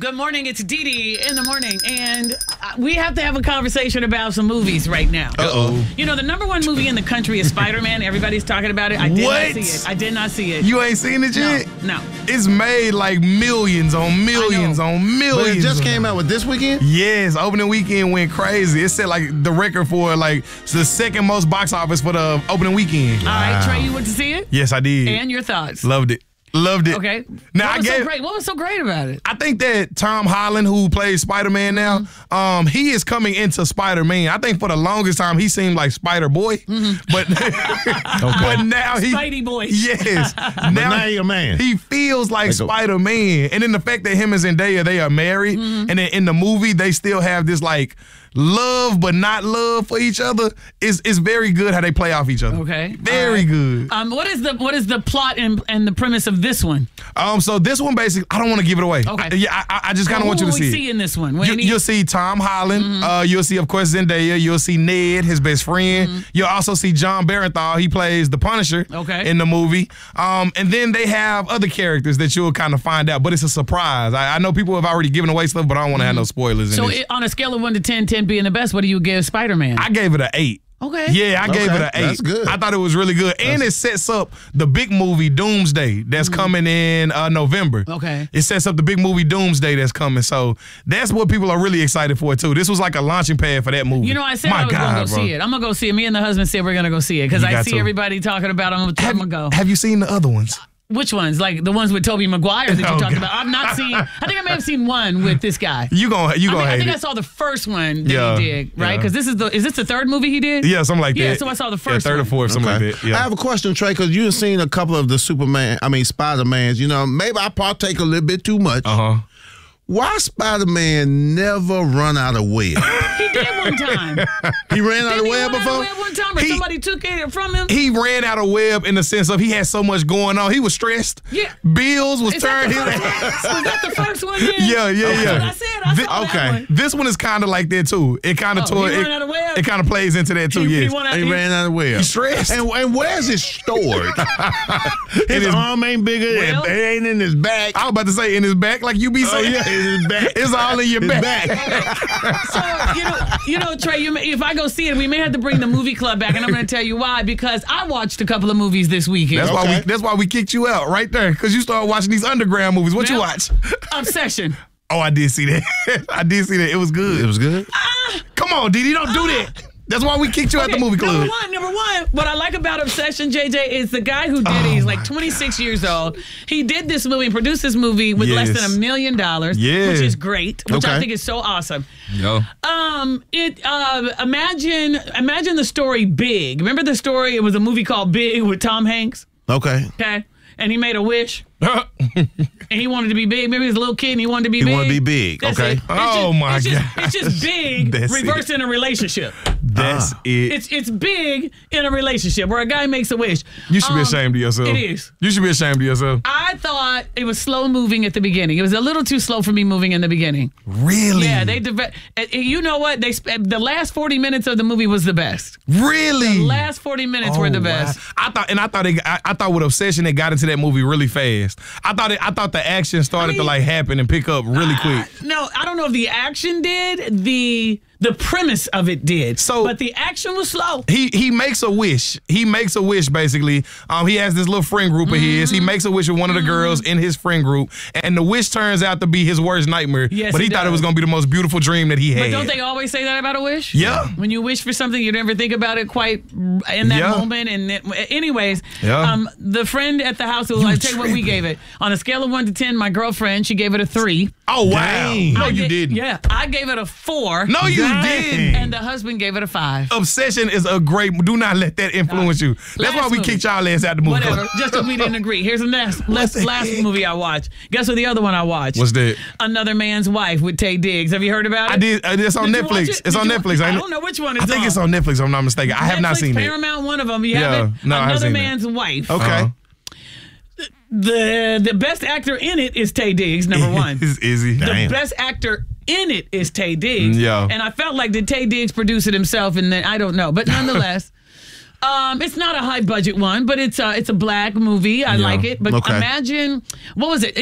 Good morning. It's Dee Dee in the morning, and we have to have a conversation about some movies right now. Uh-oh. You know, the number one movie in the country is Spider-Man. Everybody's talking about it. I did not see it. I did not see it. You ain't seen it yet? No. It's made like millions on millions on millions. But it just came out with this weekend? Yes, opening weekend went crazy. It set like the record for like the second most box office for the opening weekend. All right, Trey, you went to see it? Yes, I did. And your thoughts? Loved it. Loved it. Okay. Now What was so great about it? I think that Tom Holland, who plays Spider-Man now, he is coming into Spider-Man. I think for the longest time he seemed like Spider-Boy, but but now he Spidey boy. Yes. now he a man. He feels like Spider-Man, and then the fact that him and Zendaya, they are married, and then in the movie they still have this like love but not love for each other. It's very good how they play off each other. Okay. Very good. What is the plot and the premise of this one? So this one basically, I don't want to give it away. Okay. I just kind of want you to see it. Who will we see in this one? You'll see Tom Holland. You'll see, of course, Zendaya. You'll see Ned, his best friend. You'll also see John Barenthal. He plays the Punisher in the movie. And then they have other characters that you'll kind of find out, but it's a surprise. I know people have already given away stuff, but I don't want to have no spoilers in this. On a scale of 1 to 10, 10 being the best, what do you give Spider-Man? I gave it an 8. Okay. Yeah, I gave it an 8. That's good. I thought it was really good. And it sets up the big movie Doomsday that's coming in November. Okay. It sets up the big movie Doomsday that's coming. So that's what people are really excited for, too. This was like a launching pad for that movie. You know, I said I was going to go see it. I'm going to go see it. Me and the husband said we're going to go see it because I see everybody talking about it. I'm going to go. Have you seen the other ones? Which ones? Like the ones with Tobey Maguire that you talked about? I've not seen. I think I may have seen one with this guy. You gonna hate it. I think I saw the first one that he did, right? Because is this the third movie he did? Yeah, something like that. Yeah, so I saw the first third or fourth, something like that. Yeah. I have a question, Trey, because you've seen a couple of the Spider-Mans. You know, maybe I partake a little bit too much. Why Spider-Man never run out of web? He did one time. He ran out of web He ran out before? of web one time, or somebody took it from him? He ran out of web in the sense of he had so much going on. He was stressed. Yeah. Bills was turned his. Was that the first one? Yeah. That's what I said. I saw that one. This one is kind of like that too. It kind of it kind of plays into that too. He ran out of web. He's stressed. And where's it stored? His arm ain't bigger. It ain't in his back. I was about to say in his back, like you be saying. Yeah, in his back. It's all in your back. So you know, Trey. If I go see it, we may have to bring the movie club back, and I'm going to tell you why. Because I watched a couple of movies this weekend. That's why we kicked you out right there. Because you started watching these underground movies. What you watch? Obsession. Oh, I did see that. I did see that. It was good. It was good? Come on, Didi, don't do that. That's why we kicked you out the movie club. Number one, what I like about Obsession, JJ, is the guy who did it. He's like 26 years old. He did this movie and produced this movie with less than $1 million, which is great, which I think is so awesome. Imagine the story Big. Remember the story? It was a movie called Big with Tom Hanks. Okay. And he made a wish. And he wanted to be big. Maybe he was a little kid and he wanted to be big. He wanted to be big. That's okay. It. Oh my God. It's just big reversed in a relationship. That's it. It's big in a relationship where a guy makes a wish. You should be ashamed of yourself. It is. You should be ashamed of yourself. I thought it was slow moving at the beginning. It was a little too slow for me moving in the beginning. Really? Yeah. You know what? The last 40 minutes of the movie was the best. Really? The last 40 minutes were the best. I thought with Obsession it got into that movie really fast. I thought the action started to like happen and pick up really quick. No, I don't know if the action did. The premise of it did. But the action was slow. He makes a wish. He makes a wish basically. He has this little friend group of his. He makes a wish with one of the girls in his friend group, and the wish turns out to be his worst nightmare. Yes, but he thought it was gonna be the most beautiful dream that he had. But don't they always say that about a wish? Yeah. When you wish for something, you never think about it quite in that moment. And anyways, the friend at the house was like, take what we gave it. On a scale of 1 to 10, my girlfriend, she gave it a 3. Oh wow! Dang. No, you didn't. Yeah, I gave it a 4. No, you didn't. And the husband gave it a 5. Obsession is a great. Do not let that influence you. That's why we kicked y'all ass out the movie. Whatever. Just because we didn't agree. Here's the last movie I watched. Guess what? The other one I watched. What's that? Another Man's Wife with Taye Diggs. Have you heard about it? I did. It's on Netflix. It's on Netflix. I don't know which one it's on. I think it's on Netflix. If I'm not mistaken. I have not seen it. Paramount, one of them. You have it. No, Another Man's Wife. Okay. The best actor in it is Taye Diggs, number one. Is he? The best actor in it is Taye Diggs. Yeah. And I felt like, did Taye Diggs produce it himself? And then I don't know. But nonetheless, it's not a high budget one, but it's a black movie. I like it. But imagine, what was it?